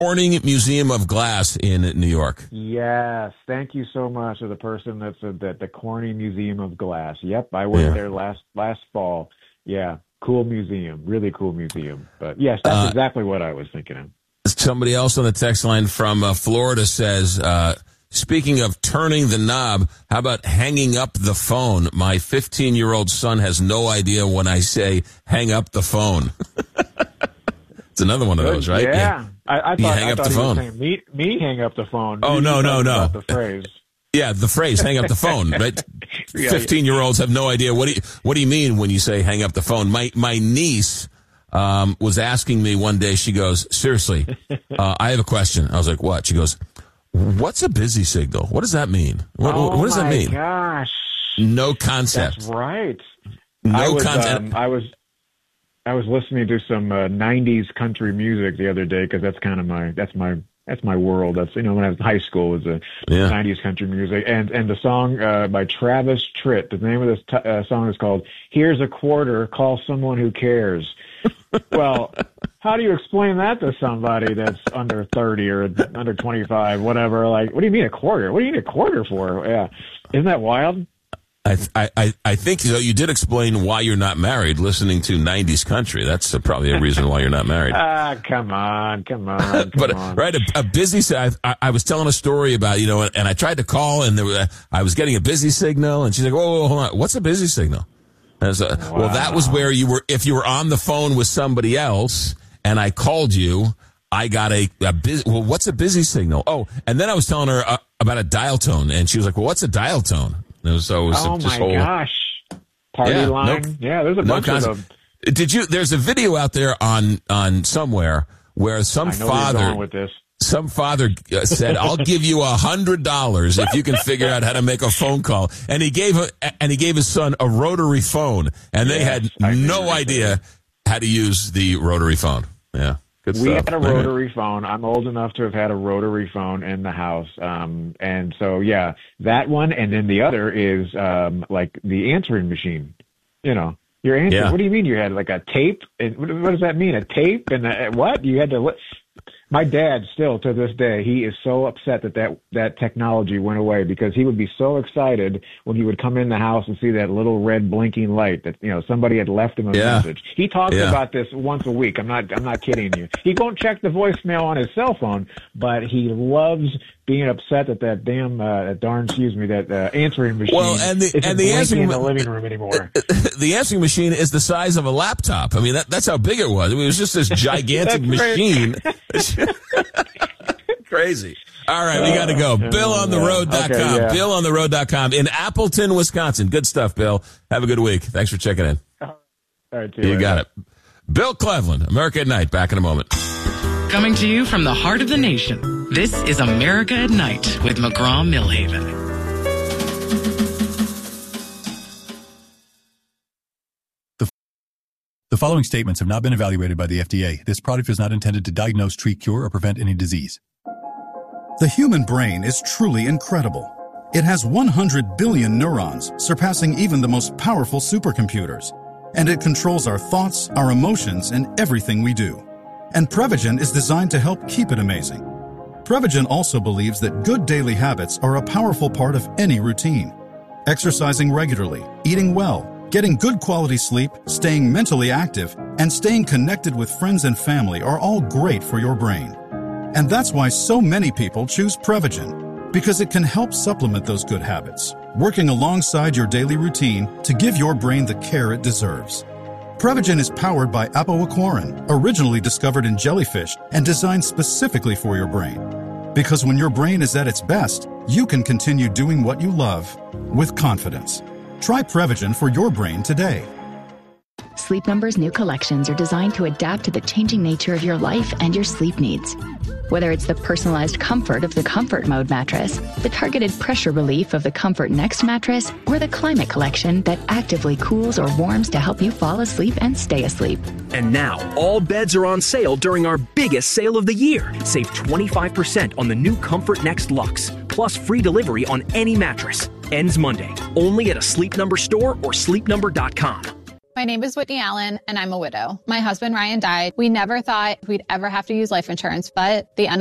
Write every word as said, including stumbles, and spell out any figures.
Corning Museum of Glass in New York. Yes, thank you so much to the person that said that, the Corning Museum of Glass. Yep, I went Yeah. there last last fall. Yeah, cool museum, really cool museum. But yes, that's Uh, exactly what I was thinking of. Somebody else on the text line from uh, Florida says, uh, speaking of turning the knob, how about hanging up the phone? My fifteen-year-old son has no idea when I say hang up the phone. It's another one of those, right? Yeah, yeah. I, I You thought, hang I up thought the he was phone. saying me, me hang up the phone. Oh, You no, were no, talking no. about the phrase. Yeah, the phrase "hang up the phone," right? Yeah, Fifteen-year-olds have no idea what do you what do you mean when you say "hang up the phone." My my niece um, was asking me one day. She goes, "Seriously, uh, I have a question." I was like, "What?" She goes, "What's a busy signal? What does that mean? What, oh what does that mean?" my gosh, No concept. that's right. No I was, concept. um, I was, I was listening to some uh, nineties country music the other day because that's kind of my that's my that's my world. That's you know when I was in high school was the Yeah. nineties country music, and and the song uh, by Travis Tritt. The name of this t- uh, song is called "Here's a Quarter. Call Someone Who Cares." Well, how do you explain that to somebody that's under thirty or under twenty-five, whatever? Like, what do you mean a quarter? What do you need a quarter for? Yeah, isn't that wild? I, I, I think so. You did explain why you're not married listening to nineties country. That's uh, probably a reason why you're not married. Ah, come on, come on, come but on. right, a, a busy. I, I, I was telling a story about you know, and I tried to call, and there was, I was getting a busy signal, and she's like, "Whoa, whoa, hold on, what's a busy signal?" And I was, uh, Wow. Well, that was where you were. If you were on the phone with somebody else, and I called you, I got a, a busy. Well, what's a busy signal? Oh, and then I was telling her uh, about a dial tone, and she was like, "Well, what's a dial tone?" And so it was Oh this my whole, gosh, party Yeah, line. no- yeah, there's a no bunch of concept. them. Did you? There's a video out there on on somewhere where some I know where you're father. going with this. Some father uh, said, "I'll give you a hundred dollars if you can figure out how to make a phone call." And he gave a, and he gave his son a rotary phone, and they Yes, had I no figured. idea how to use the rotary phone. Yeah, good We stuff. had a rotary phone. I'm old enough to have had a rotary phone in the house. Um, and so, yeah, that one. And then the other is um, like the answering machine. You know, your answer. Yeah. What do you mean you had like a tape? And what, what does that mean? A tape? And a, what? You had to. What? My dad still to this day, he is so upset that, that that technology went away because he would be so excited when he would come in the house and see that little red blinking light that, you know, somebody had left him a Yeah. message. He talks Yeah. about this once a week. I'm not, I'm not kidding you. He won't check the voicemail on his cell phone, but he loves being upset that that damn, uh, darn, excuse me, that uh, answering machine Well, and the- isn't and the blinking answering in the ma- living room anymore. The answering machine is the size of a laptop. I mean, that, that's how big it was. I mean, it was just this gigantic That's right. machine. Crazy. All right, we got to go. Bill on the road dot com. Okay, yeah. Bill on the road dot com in Appleton, Wisconsin. Good stuff, Bill. Have a good week. Thanks for checking in. All right, see you You later. got it. Bill Cleveland, America at Night. Back in a moment. Coming to you from the heart of the nation, this is America at Night with McGraw-Millhaven. The following statements have not been evaluated by the F D A. This product is not intended to diagnose, treat, cure, or prevent any disease. The human brain is truly incredible. It has one hundred billion neurons, surpassing even the most powerful supercomputers. And it controls our thoughts, our emotions, and everything we do. And Prevagen is designed to help keep it amazing. Prevagen also believes that good daily habits are a powerful part of any routine. Exercising regularly, eating well, getting good quality sleep, staying mentally active, and staying connected with friends and family are all great for your brain. And that's why so many people choose Prevagen, because it can help supplement those good habits, working alongside your daily routine to give your brain the care it deserves. Prevagen is powered by apoaquarin, originally discovered in jellyfish and designed specifically for your brain. Because when your brain is at its best, you can continue doing what you love with confidence. Try Prevagen for your brain today. Sleep Number's new collections are designed to adapt to the changing nature of your life and your sleep needs. Whether it's the personalized comfort of the Comfort Mode mattress, the targeted pressure relief of the Comfort Next mattress, or the Climate Collection that actively cools or warms to help you fall asleep and stay asleep. And now, all beds are on sale during our biggest sale of the year. Save twenty-five percent on the new Comfort Next Luxe, plus free delivery on any mattress. Ends Monday, only at a Sleep Number store or sleep number dot com. My name is Whitney Allen, and I'm a widow. My husband, Ryan, died. We never thought we'd ever have to use life insurance, but the